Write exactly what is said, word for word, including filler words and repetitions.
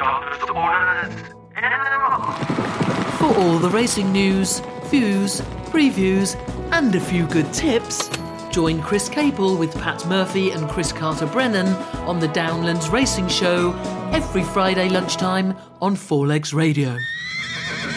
sharpest orders in the world. For all the racing news, views, previews, and a few good tips, join Chris Capel with Pat Murphy and Chris Carter-Brennan on the Downlands Racing Show every Friday lunchtime on Four Legs Radio.